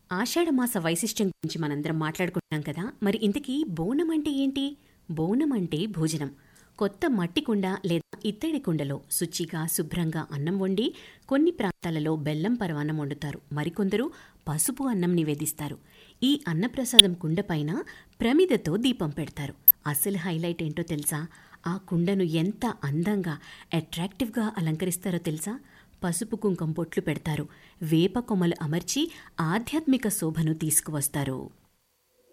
ఆషాఢమాస వైశిష్ట్యం గురించి మనందరం మాట్లాడుకుంటున్నాం కదా. మరి ఇంతకీ బోనం అంటే ఏంటి? బోనం అంటే భోజనం. కొత్త మట్టి కుండ లేదా ఇత్తడి కుండలో శుచిగా శుభ్రంగా అన్నం వండి కొన్ని ప్రాంతాలలో బెల్లం పరవాన్నం వండుతారు. మరికొందరు పసుపు అన్నం నివేదిస్తారు. ఈ అన్నప్రసాదం కుండపైన ప్రమిదతో దీపం పెడతారు. అసలు హైలైట్ ఏంటో తెలుసా? ఆ కుండను ఎంత అందంగా అట్రాక్టివ్గా అలంకరిస్తారో తెలుసా? పసుపు కుంకం పొట్లు పెడతారు. వేప కొమ్మలు అమర్చి ఆధ్యాత్మిక శోభను తీసుకువస్తారు.